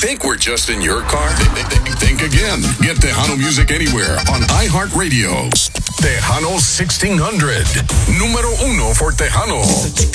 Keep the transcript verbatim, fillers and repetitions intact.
Think we're just in your car? Think again. Get Tejano music anywhere on iHeartRadio. Tejano sixteen hundred. Número uno for Tejanos.